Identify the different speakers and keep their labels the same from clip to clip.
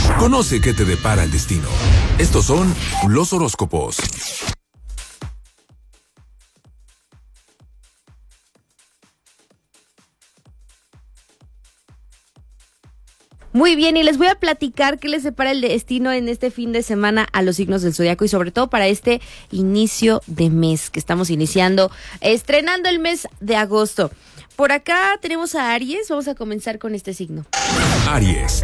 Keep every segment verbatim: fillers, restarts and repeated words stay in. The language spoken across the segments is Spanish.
Speaker 1: Conoce qué te depara el destino. Estos son los horóscopos.
Speaker 2: Muy bien, y les voy a platicar qué les separa el destino en este fin de semana a los signos del zodiaco y sobre todo para este inicio de mes que estamos iniciando, estrenando el mes de agosto. Por acá tenemos a Aries, vamos a comenzar con este signo.
Speaker 1: Aries.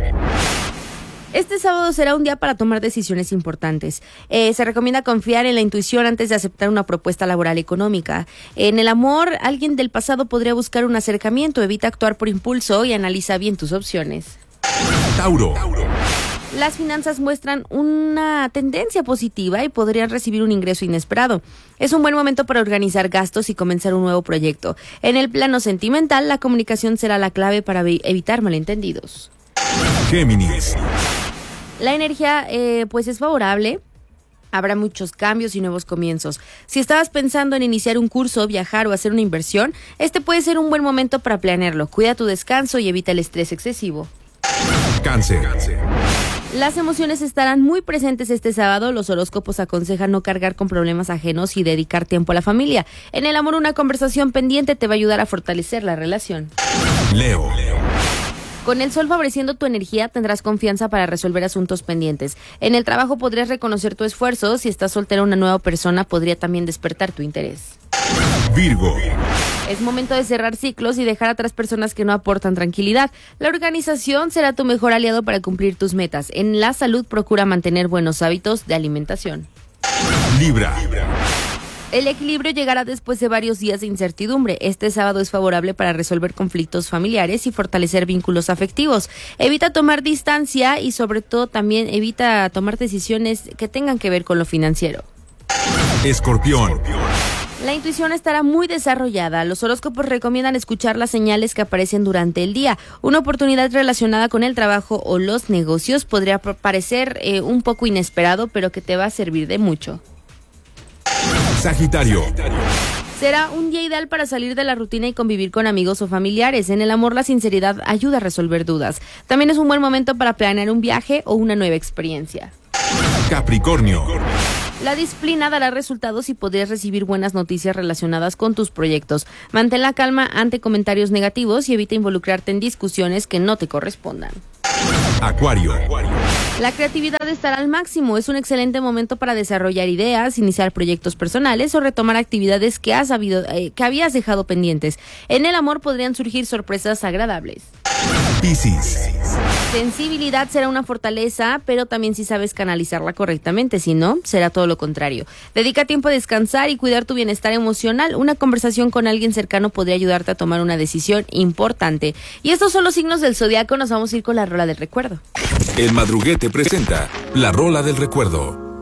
Speaker 2: Este sábado será un día para tomar decisiones importantes. Eh, se recomienda confiar en la intuición antes de aceptar una propuesta laboral económica. En el amor, alguien del pasado podría buscar un acercamiento. Evita actuar por impulso y analiza bien tus opciones.
Speaker 1: Tauro.
Speaker 2: Las finanzas muestran una tendencia positiva y podrían recibir un ingreso inesperado. Es un buen momento para organizar gastos y comenzar un nuevo proyecto. En el plano sentimental, la comunicación será la clave para evitar malentendidos.
Speaker 1: Géminis.
Speaker 2: La energía eh, pues es favorable. Habrá muchos cambios y nuevos comienzos. Si estabas pensando en iniciar un curso, viajar o hacer una inversión, este puede ser un buen momento para planearlo. Cuida tu descanso y evita el estrés excesivo.
Speaker 1: Cáncer.
Speaker 2: Las emociones estarán muy presentes este sábado. Los horóscopos aconsejan no cargar con problemas ajenos y dedicar tiempo a la familia. En el amor, una conversación pendiente te va a ayudar a fortalecer la relación.
Speaker 1: Leo.
Speaker 2: Con el sol favoreciendo tu energía, tendrás confianza para resolver asuntos pendientes. En el trabajo podrías reconocer tu esfuerzo. Si estás soltera, una nueva persona podría también despertar tu interés.
Speaker 1: Virgo.
Speaker 2: Es momento de cerrar ciclos y dejar atrás personas que no aportan tranquilidad. La organización será tu mejor aliado para cumplir tus metas. En la salud, procura mantener buenos hábitos de alimentación.
Speaker 1: Libra.
Speaker 2: El equilibrio llegará después de varios días de incertidumbre. Este sábado es favorable para resolver conflictos familiares y fortalecer vínculos afectivos. Evita tomar distancia y sobre todo también evita tomar decisiones que tengan que ver con lo financiero.
Speaker 1: Escorpión.
Speaker 2: La intuición estará muy desarrollada. Los horóscopos recomiendan escuchar las señales que aparecen durante el día. Una oportunidad relacionada con el trabajo o los negocios podría parecer eh, un poco inesperado, pero que te va a servir de mucho.
Speaker 1: Sagitario.
Speaker 2: Será un día ideal para salir de la rutina y convivir con amigos o familiares. En el amor, la sinceridad ayuda a resolver dudas. También es un buen momento para planear un viaje o una nueva experiencia.
Speaker 1: Capricornio.
Speaker 2: La disciplina dará resultados y podrías recibir buenas noticias relacionadas con tus proyectos. Mantén la calma ante comentarios negativos y evita involucrarte en discusiones que no te correspondan.
Speaker 1: Acuario.
Speaker 2: La creatividad estará al máximo. Es un excelente momento para desarrollar ideas, iniciar proyectos personales o retomar actividades que has habido, eh, que habías dejado pendientes. En el amor podrían surgir sorpresas agradables.
Speaker 1: Piscis.
Speaker 2: Sensibilidad será una fortaleza, pero también si sabes canalizarla correctamente, si no, será todo lo contrario. Dedica tiempo a descansar y cuidar tu bienestar emocional. Una conversación con alguien cercano podría ayudarte a tomar una decisión importante. Y estos son los signos del zodiaco. Nos vamos a ir con la rola del recuerdo.
Speaker 1: El Madruguete presenta la rola del recuerdo.